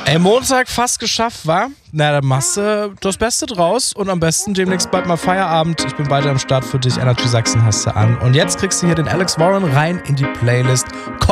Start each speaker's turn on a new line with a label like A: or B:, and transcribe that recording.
A: Ey, Montag fast geschafft, wa? Na, dann machst du das Beste draus und am besten demnächst bald mal Feierabend. Ich bin weiter am Start für dich. Energy Sachsen hast du an. Und jetzt kriegst du hier den Alex Warren rein in die Playlist.